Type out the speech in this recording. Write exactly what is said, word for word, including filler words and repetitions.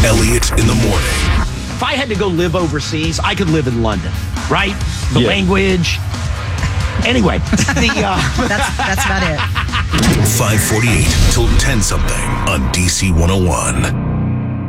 Elliott in the morning. If I had to go live overseas, I could live in London, right? The Yeah. language. Anyway, the uh, That's that's about it. five forty-eight till ten something on D C one oh one.